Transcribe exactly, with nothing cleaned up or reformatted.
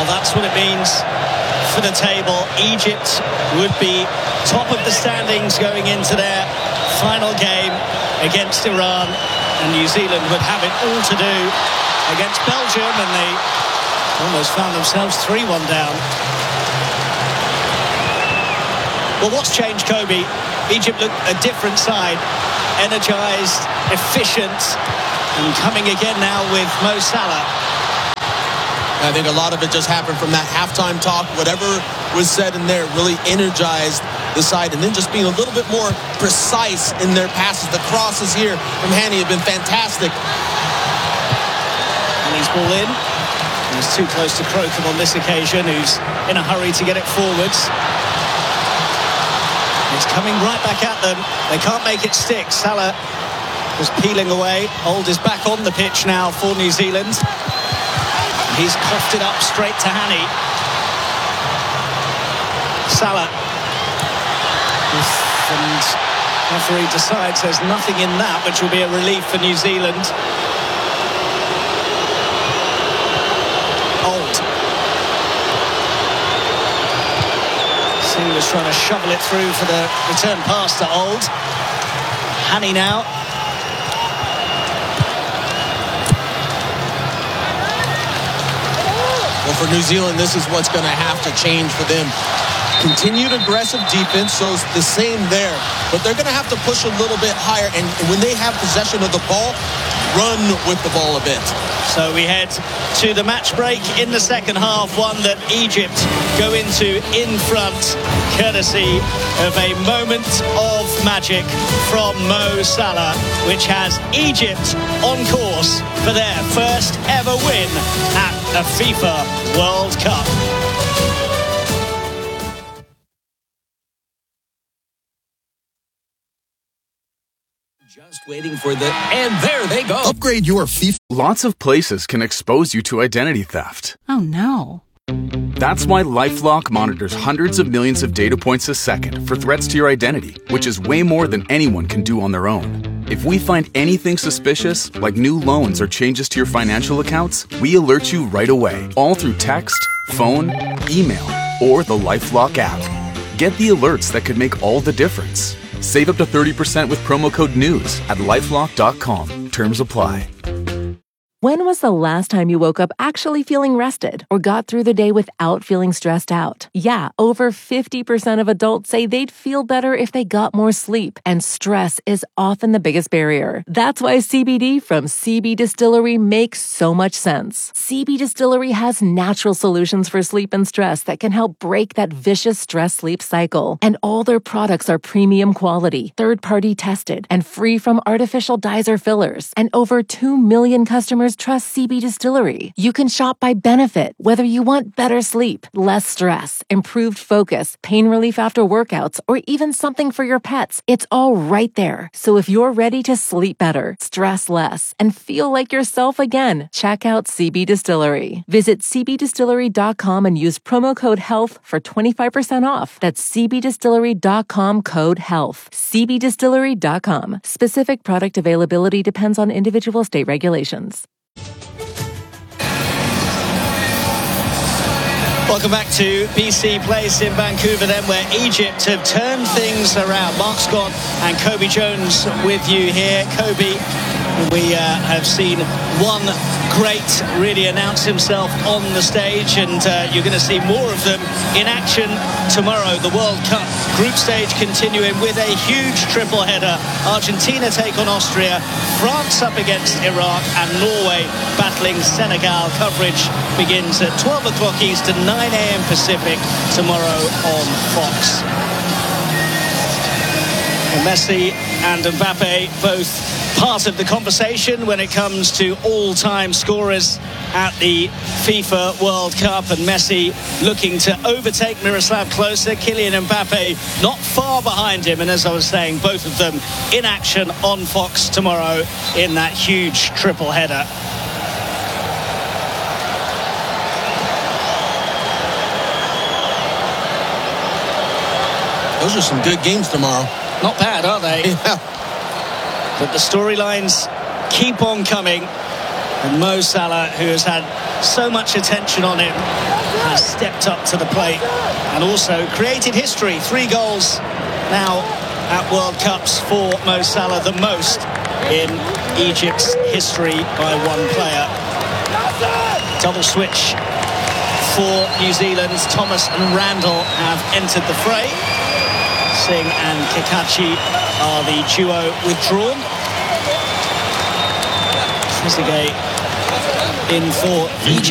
Well, that's what it means for the table. Egypt would be top of the standings going into their final game against Iran, and New Zealand would have it all to do against Belgium, and they almost found themselves three one down. Well, what's changed, Kobe? Egypt looked a different side, energised, efficient, and coming again now with Mo Salah. I think a lot of it just happened from that halftime talk. Whatever was said in there really energized the side, and then just being a little bit more precise in their passes. The crosses here from Hani have been fantastic. And he's ball in. He's too close to Crocombe on this occasion, who's in a hurry to get it forwards. It's coming right back at them. They can't make it stick. Salah was peeling away. Old is back on the pitch now for New Zealand. He's coughed it up straight to Hani. Salah. And referee decides there's nothing in that, which will be a relief for New Zealand. Old. He was trying to shovel it through for the return pass to Old. Hani now. Well, for New Zealand, this is what's going to have to change for them. Continued aggressive defense, so it's the same there. But they're going to have to push a little bit higher. And when they have possession of the ball, run with the ball a bit. So we head to the match break in the second half, one that Egypt go into in front, courtesy of a moment of magic from Mo Salah, which has Egypt on course for their first ever win at a FIFA World Cup. Just waiting for the... And there they go. Upgrade your FIFA. Lots of places can expose you to identity theft. Oh, no. That's why LifeLock monitors hundreds of millions of data points a second for threats to your identity, which is way more than anyone can do on their own. If we find anything suspicious, like new loans or changes to your financial accounts, we alert you right away, all through text, phone, email, or the LifeLock app. Get the alerts that could make all the difference. Save up to thirty percent with promo code NEWS at lifelock dot com. Terms apply. When was the last time you woke up actually feeling rested or got through the day without feeling stressed out? Yeah, over fifty percent of adults say they'd feel better if they got more sleep, and stress is often the biggest barrier. That's why C B D from C B Distillery makes so much sense. C B Distillery has natural solutions for sleep and stress that can help break that vicious stress-sleep cycle. And all their products are premium quality, third-party tested, and free from artificial dyes or fillers. And over two million customers trust C B Distillery. You can shop by benefit, whether you want better sleep, less stress, improved focus, pain relief after workouts, or even something for your pets. It's all right there. So if you're ready to sleep better, stress less, and feel like yourself again, check out C B Distillery. Visit c b distillery dot com and use promo code HEALTH for twenty-five percent off. That's c b distillery dot com code HEALTH. c b distillery dot com. Specific product availability depends on individual state regulations. Welcome back to B C Place in Vancouver then, where Egypt have turned things around. Mark Scott and Kobe Jones with you here. Kobe, we uh, have seen one great really announce himself on the stage, and uh, you're going to see more of them in action tomorrow. The World Cup group stage continuing with a huge triple header. Argentina take on Austria, France up against Iraq, and Norway battling Senegal. Coverage begins at twelve o'clock Eastern, nine a.m. Pacific tomorrow on Fox. And Messi and Mbappe both part of the conversation when it comes to all-time scorers at the FIFA World Cup, and Messi looking to overtake Miroslav Klose. Kylian Mbappe not far behind him, and as I was saying, both of them in action on Fox tomorrow in that huge triple header. Those are some good games tomorrow. Not bad, are they? Yeah. But the storylines keep on coming. And Mo Salah, who has had so much attention on him, has stepped up to the plate and also created history. Three goals now at World Cups for Mo Salah, the most in Egypt's history by one player. Double switch for New Zealand. Thomas and Randall have entered the fray. Singh and Kikachi are the duo withdrawn. Trezeguet in for Egypt.